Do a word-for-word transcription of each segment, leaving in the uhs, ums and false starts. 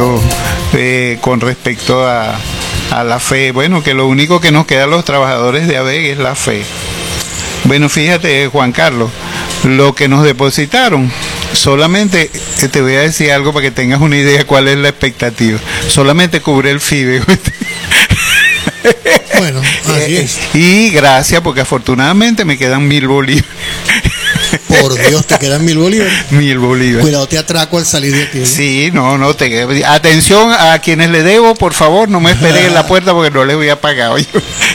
hablando eh, con respecto a, a la fe. Bueno, que lo único que nos queda a los trabajadores de A B E C es la fe. Bueno, fíjate, Juan Carlos, lo que nos depositaron, solamente, eh, te voy a decir algo para que tengas una idea cuál es la expectativa, solamente cubre el F I B E. Bueno, así es. Y gracias, porque afortunadamente me quedan mil bolívares. Por Dios, te quedan mil bolívares. Mil bolívares. Cuidado, te atraco al salir de aquí, ¿no? Sí, no, no, te, atención a quienes le debo, por favor, no me esperen en la puerta porque no les voy a pagar hoy.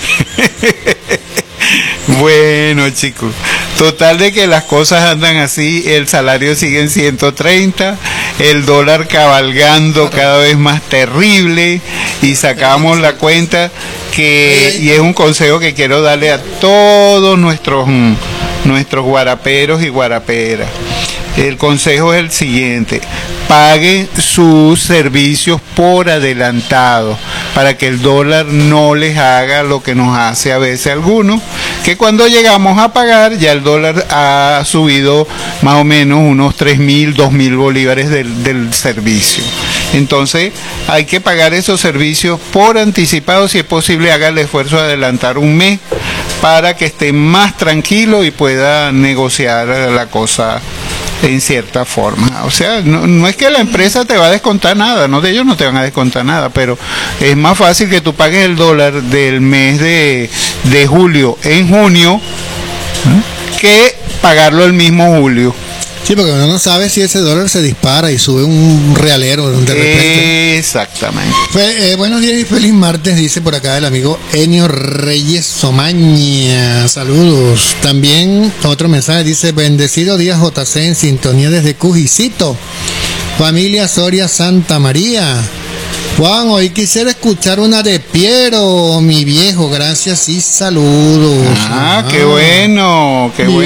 Bueno, chicos, total de que las cosas andan así, el salario sigue en ciento treinta, el dólar cabalgando cada vez más terrible, y sacamos la cuenta que, y es un consejo que quiero darle a todos nuestros, nuestros guaraperos y guaraperas. El consejo es el siguiente: paguen sus servicios por adelantado para que el dólar no les haga lo que nos hace a veces algunos, que cuando llegamos a pagar ya el dólar ha subido más o menos unos tres mil, dos mil bolívares del, del servicio. Entonces hay que pagar esos servicios por anticipado. Si es posible, haga el esfuerzo de adelantar un mes para que esté más tranquilo y pueda negociar la cosa en cierta forma. O sea, no, no es que la empresa te va a descontar nada, no, de ellos no te van a descontar nada, pero es más fácil que tú pagues el dólar del mes de, de julio en junio, ¿eh?, que pagarlo el mismo julio. Sí, porque uno no sabe si ese dólar se dispara y sube un realero de repente. Exactamente. Fe, eh, buenos días y feliz martes, dice por acá el amigo Enio Reyes Somaña. Saludos. También otro mensaje dice: bendecido día J C en sintonía desde Cujicito. Familia Soria Santa María. Juan, hoy quisiera escuchar una de Piero, mi viejo, gracias y saludos. Ah, ah, qué bueno, qué bien,